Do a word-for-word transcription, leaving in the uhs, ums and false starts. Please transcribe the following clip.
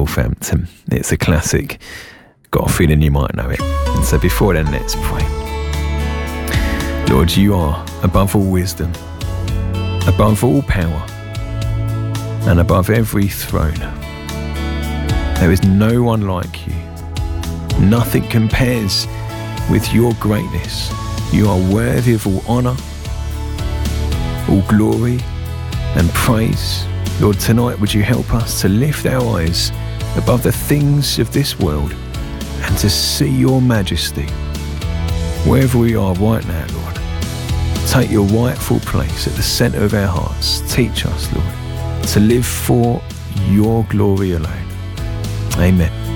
Northampton. It's a classic. Got a feeling you might know it. And so before then, let's pray. Lord, you are above all wisdom, above all power, and above every throne. There is no one like you. Nothing compares with your greatness. You are worthy of all honour, all glory and praise. Lord, tonight would you help us to lift our eyes above the things of this world and to see your majesty wherever we are right now, Lord. Take your rightful place at the centre of our hearts. Teach us, Lord, to live for your glory alone. Amen.